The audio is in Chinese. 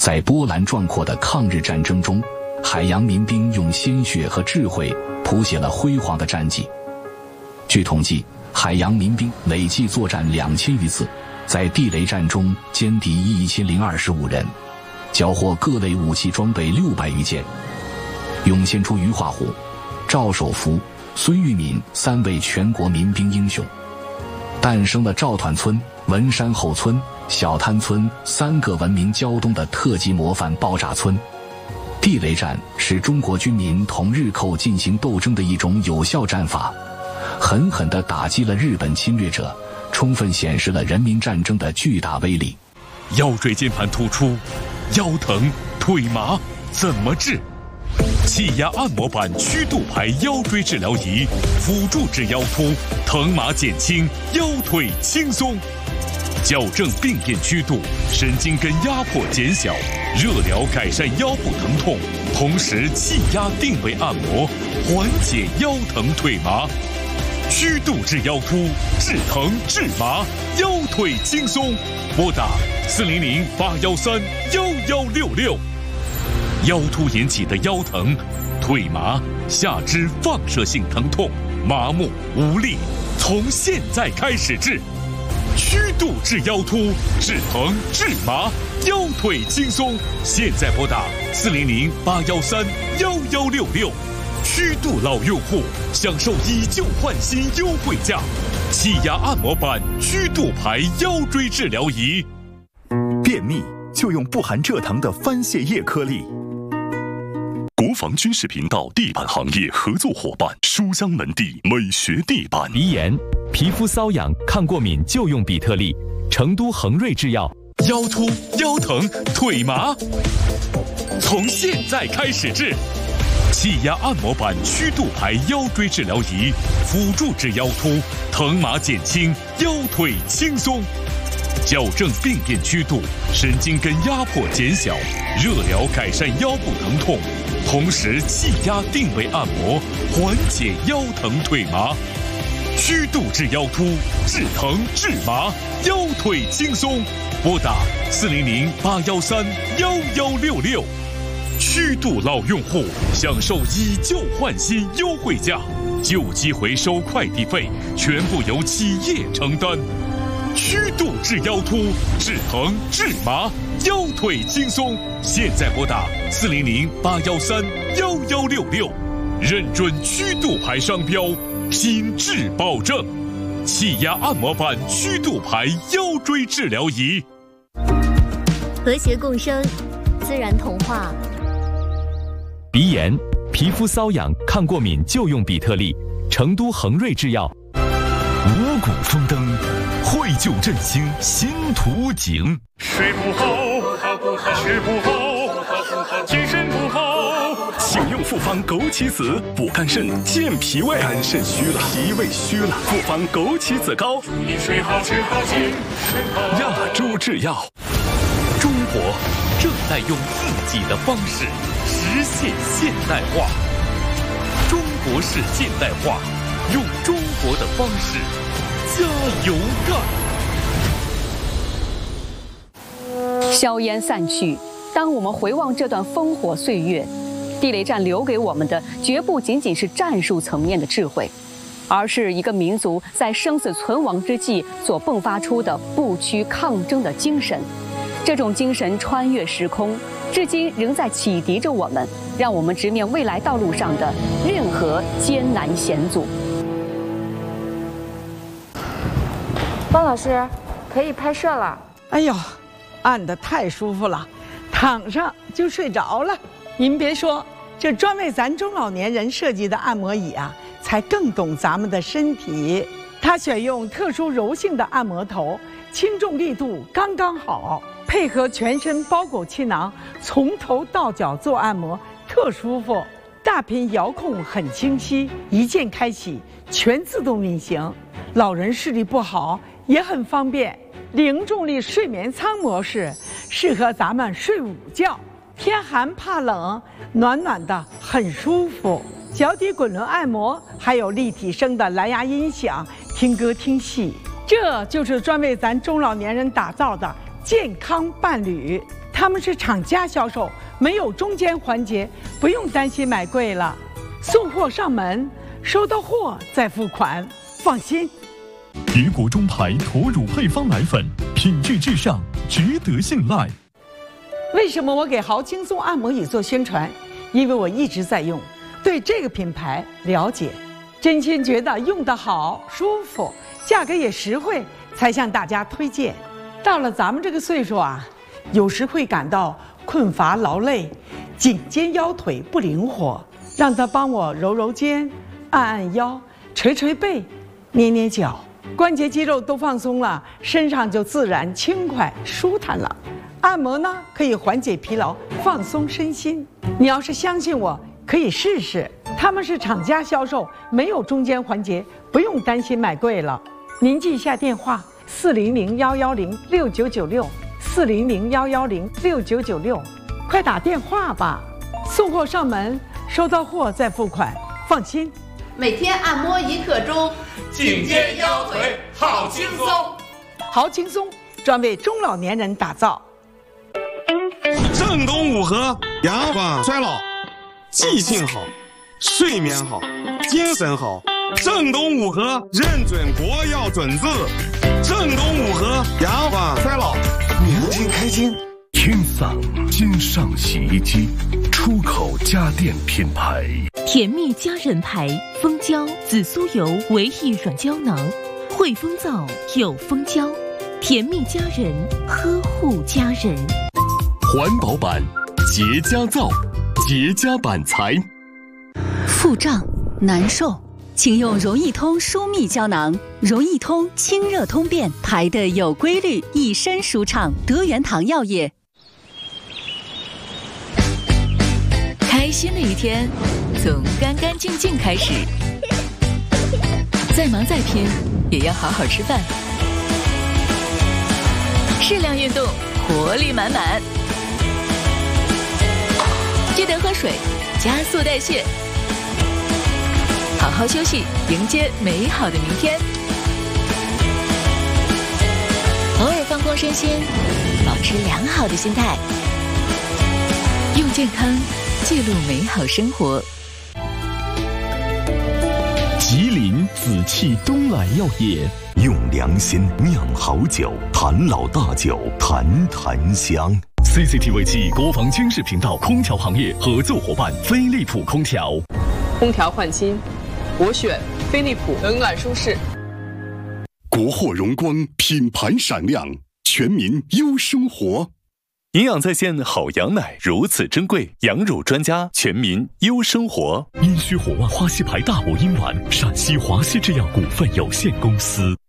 在波澜壮阔的抗日战争中，海洋民兵用鲜血和智慧谱写了辉煌的战绩。据统计，海洋民兵累计作战2000余次，在地雷战中歼敌1025人，缴获各类武器装备600余件，涌现出余化虎、赵守福、孙玉敏3位全国民兵英雄，诞生了赵团村、文山后村、小滩村3个闻名胶东的特级模范爆炸村。地雷战是中国军民同日寇进行斗争的一种有效战法，狠狠地打击了日本侵略者，充分显示了人民战争的巨大威力。 腰椎间盘突出、腰疼、腿麻怎么治？气压按摩板曲度牌腰椎治疗仪，辅助治腰突，疼麻减轻，腰腿轻松。矫正病变曲度，神经根压迫减小，热疗改善腰部疼痛，同时气压定位按摩，缓解腰疼腿麻。曲度治腰突，治疼治麻，腰腿轻松。拨打400-813-1166。腰突引起的腰疼、腿麻、下肢放射性疼痛、麻木无力，从现在开始治。曲度治腰突，治疼治麻，腰腿轻松。现在拨打400-813-1166。曲度老用户享受以旧换新优惠价，气压按摩板曲度牌腰椎治疗仪。 便秘就用不含蔗糖的番泻叶颗粒。国防军事频道地板行业合作伙伴书香门第美学地板。 鼻炎、皮肤瘙痒、抗过敏就用比特利，成都恒瑞制药。 腰突、腰疼、腿麻，从现在开始治。气压按摩板曲度牌腰椎治疗仪，辅助治腰突，疼麻减轻，腰腿轻松。矫正病变曲度，神经根压迫减小，热疗改善腰部疼痛，同时气压定位按摩，缓解腰疼腿麻。曲度治腰突，治疼治麻，腰腿轻松。拨打400-813-1166。曲度老用户享受以旧换新优惠价，旧机回收快递费全部由企业承担。曲度治腰突，治疼治麻，腰腿轻松。现在拨打400-813-1166，认准曲度牌商标，品质保证。气压按摩板曲度牌腰椎治疗仪。 和谐共生，自然童话。 鼻炎、皮肤瘙痒、抗过敏就用比特利，成都恒瑞制药。 五谷丰登，绘就振兴新图景。 睡不好，吃不好，精神不好。 请用复方枸杞子补肝肾、健脾胃。肝肾虚了，脾胃虚了，复方枸杞子膏。 祝你睡好，吃好，精神好。 亚洲制药。 中国正在用自己的方式实现现代化。中国式现代化，用中国的方式加油干。 硝烟散去，当我们回望这段烽火岁月，地雷战留给我们的绝不仅仅是战术层面的智慧，而是一个民族在生死存亡之际所迸发出的不屈抗争的精神。这种精神穿越时空，至今仍在启迪着我们，让我们直面未来道路上的任何艰难险阻。 方老师，可以拍摄了。 哎呦，按得太舒服了，躺上就睡着了。您别说，这专为咱中老年人设计的按摩椅啊，才更懂咱们的身体。它选用特殊柔性的按摩头，轻重力度刚刚好。配合全身包裹气囊，从头到脚做按摩，特舒服。大屏遥控很清晰，一键开启，全自动运行。老人视力不好也很方便。零重力睡眠舱模式，适合咱们睡午觉，天寒怕冷，暖暖的很舒服。脚底滚轮按摩，还有立体声的蓝牙音响，听歌听戏。这就是专为咱中老年人打造的健康伴侣， 他们是厂家销售，没有中间环节，不用担心买贵了。送货上门，收到货再付款，放心。 别国中牌驼乳配方奶粉，品质至上，值得信赖。 为什么我给豪轻松按摩椅做宣传？因为我一直在用，对这个品牌了解，真心觉得用得好、舒服，价格也实惠，才向大家推荐。到了咱们这个岁数啊，有时会感到困乏劳累，颈肩腰腿不灵活，让他帮我揉揉肩、按按腰、捶捶背、捏捏脚，关节肌肉都放松了，身上就自然轻快舒坦了。按摩呢，可以缓解疲劳，放松身心。你要是相信我，可以试试。他们是厂家销售，没有中间环节，不用担心买贵了。您记一下电话：400-110-6996，400-110-6996，快打电话吧。送货上门，收到货再付款，放心。 每天按摩1刻钟， 颈肩腰腿好轻松。 好轻松，专为中老年人打造。 正东五合，阳光衰老，记性好，睡眠好，精神好。正东五合认准国药准字，正东五合阳光衰老，年轻开心。 天嗓金上洗衣机，出口家电品牌。 甜蜜佳人牌蜂胶紫苏油唯一软胶囊，汇丰皂有蜂胶，甜蜜佳人，呵护家人。 环保版洁佳皂，洁佳板材。 腹胀难受，请用容易通舒密胶囊，容易通清热通便，排得有规律，一身舒畅。德元堂药业。 开心的一天从干干净净开始，再忙再拼也要好好吃饭，适量运动，活力满满。记得喝水，加速代谢，好好休息，迎接美好的明天。偶尔放空身心，保持良好的心态，用健康记录美好生活。 吉林紫气东来药业，用良心酿好酒，坛老大酒，坛坛香。CCTV 7国防军事频道空调行业合作伙伴飞利浦空调。 空调换新，我选飞利浦，冷暖舒适。 国货荣光，品牌闪亮，全民优生活。 营养在线好羊奶如此珍贵，羊乳专家，全民优生活。 阴虚火旺花溪牌大补阴丸，陕西华西制药股份有限公司。